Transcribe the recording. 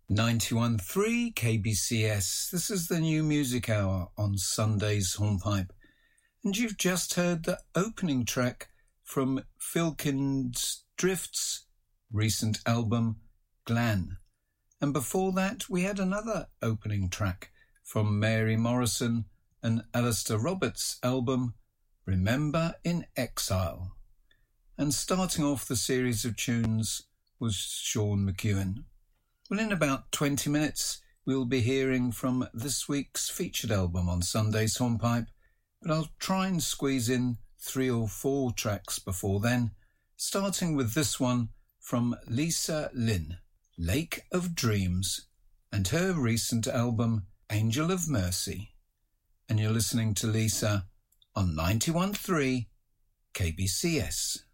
91.3 KBCS. This is the New Music Hour on Sunday's Hornpipe. And you've just heard the opening track from Phil Kindredrift's recent album, Glan. And before that, we had another opening track from Mary Morrison and Alistair Roberts' album, Remember in Exile. And starting off the series of tunes was Sean McEwen. Well, in about 20 minutes, we'll be hearing from this week's featured album on Sunday's Hornpipe, but I'll try and squeeze in 3 or 4 tracks before then, starting with this one from Lisa Lynn, Lake of Dreams, and her recent album, Angel of Mercy. And you're listening to Lisa on 91.3 KBCS.